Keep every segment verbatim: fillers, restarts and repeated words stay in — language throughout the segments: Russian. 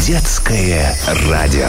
Детское радио.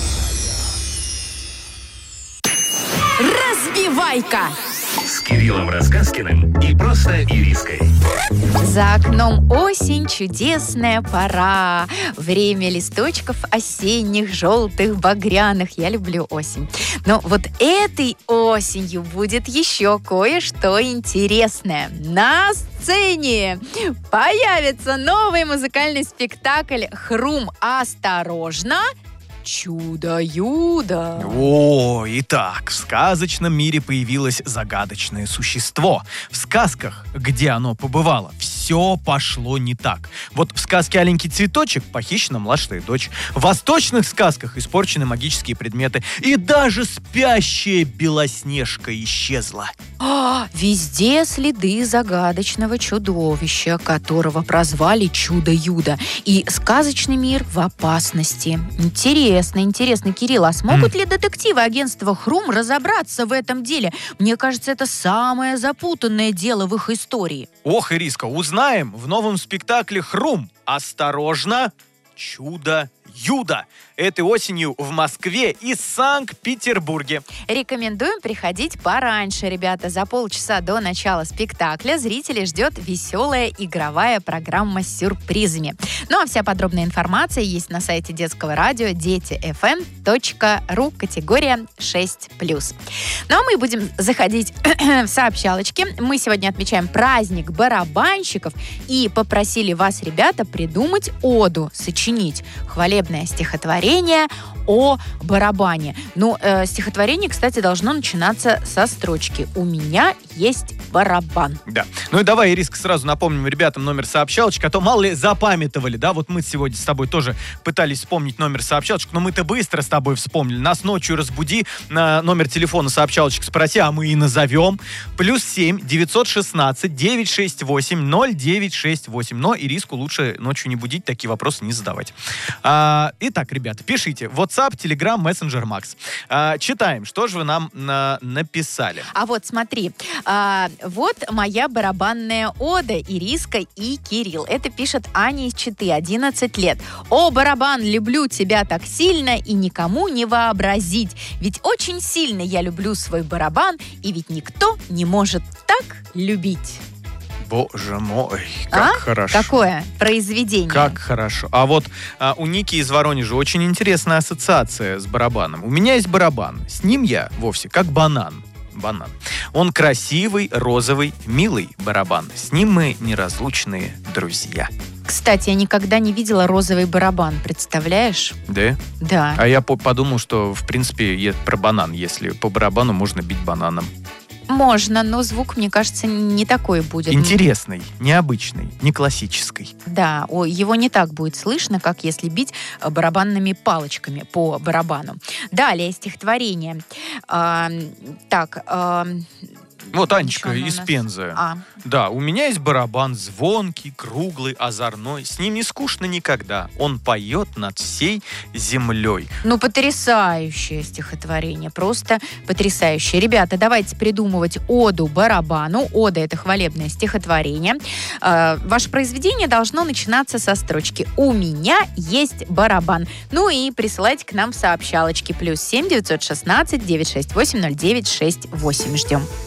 Разбивайка. С Кириллом Рассказкиным и просто Ириской. За окном осень, чудесная пора. Время листочков осенних, желтых, багряных. Я люблю осень. Но вот этой осенью будет еще кое-что интересное. На сцене появится новый музыкальный спектакль «Хрум, осторожно! Чудо-юдо». О, итак, в сказочном мире появилось загадочное существо. В сказках, где оно побывало, все пошло не так. Вот в сказке «Аленький цветочек» похищена младшая дочь. В восточных сказках испорчены магические предметы. И даже спящая Белоснежка исчезла. А, везде следы загадочного чудовища, которого прозвали Чудо-Юдо. И сказочный мир в опасности. Интересно, интересно, Кирилл, а смогут mm. ли детективы агентства «Хрум» разобраться в этом деле? Мне кажется, это самое запутанное дело в их истории. Ох, Ириска, узнаем в новом спектакле «Хрум. Осторожно! Чудо-юдо». Этой осенью в Москве и Санкт-Петербурге. Рекомендуем приходить пораньше, ребята. За полчаса до начала спектакля зрителей ждет веселая игровая программа с сюрпризами. Ну а вся подробная информация есть на сайте детского радио дети эф эм точка ру, категория шесть плюс. Ну а мы будем заходить в сообщалочки. Мы сегодня отмечаем праздник барабанщиков и попросили вас, ребята, придумать оду, сочинить хвалебное стихотворение о барабане. Ну, э, стихотворение, кстати, должно начинаться со строчки «У меня есть барабан». Да. Ну и давай, Ириска, сразу напомним ребятам номер сообщалочек, а то мало ли запамятовали, да? Вот мы сегодня с тобой тоже пытались вспомнить номер сообщалочек, но мы-то быстро с тобой вспомнили. Нас ночью разбуди, на номер телефона сообщалочек спроси, а мы и назовем. Плюс семь девятьсот шестнадцать девятьсот шестьдесят восемь ноль девять шесть восемь. Но Ириску лучше ночью не будить, такие вопросы не задавать. А, итак, ребята, пишите. WhatsApp, Telegram, Messenger, Max. А, читаем, что же вы нам на, написали. А вот смотри, а, вот моя барабанная ода, Ириска и Кирилл. Это пишет Аня из Читы, одиннадцать лет. «О, барабан, люблю тебя так сильно и никому не вообразить. Ведь очень сильно я люблю свой барабан, и ведь никто не может так любить». Боже мой, как а? хорошо. Какое произведение. Как хорошо. А вот а, у Ники из Воронежа очень интересная ассоциация с барабаном. У меня есть барабан. С ним я вовсе как банан. Банан. Он красивый, розовый, милый барабан. С ним мы неразлучные друзья. Кстати, я никогда не видела розовый барабан, представляешь? Да? Да. А я по- подумал, что, в принципе, е- про банан. Если по барабану можно бить бананом. Можно, но звук, мне кажется, не такой будет. Интересный, необычный, не классический. Да, о, его не так будет слышно, как если бить барабанными палочками по барабану. Далее стихотворение. А, так... А, Вот Анечка Анечка, из нас... Пензы. А. Да, у меня есть барабан звонкий, круглый, озорной. С ним не скучно никогда. Он поет над всей землей. Ну, потрясающее стихотворение. Просто потрясающее. Ребята, давайте придумывать оду барабану. Ода — это хвалебное стихотворение. Э, ваше произведение должно начинаться со строчки «У меня есть барабан». Ну и присылайте к нам сообщалочки. Плюс семь девятьсот шестнадцать девятьсот шестьдесят восемь ноль девять шесть восемь. Ждем.